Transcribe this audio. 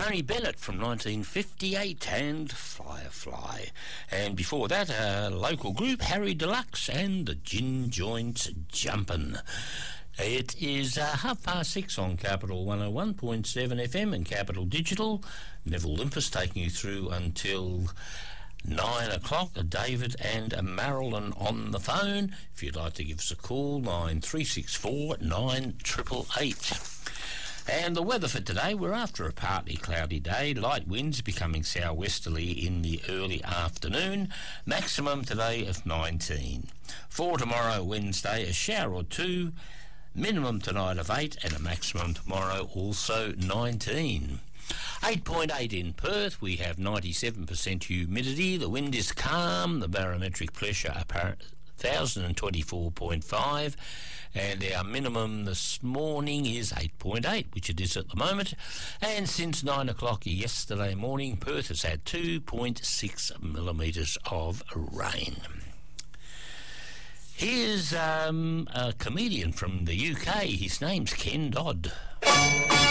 Tony Bennett from 1958 and Firefly. And before that, a local group, Harry Deluxe and the Gin Joints Jumpin'. It is 6:30 on Capital 101.7 FM and Capital Digital. Neville Limpus taking you through until 9 o'clock. David and Marilyn on the phone. If you'd like to give us a call, 9364 9888. And the weather for today, we're after a partly cloudy day, light winds becoming southwesterly in the early afternoon, maximum today of 19. For tomorrow, Wednesday, a shower or two, minimum tonight of 8 and a maximum tomorrow also 19. 8.8 in Perth, we have 97% humidity, the wind is calm, the barometric pressure 1024.5, and our minimum this morning is 8.8, which it is at the moment. And since 9 o'clock yesterday morning, Perth has had 2.6 millimetres of rain. Here's a comedian from the UK. His name's Ken Dodd.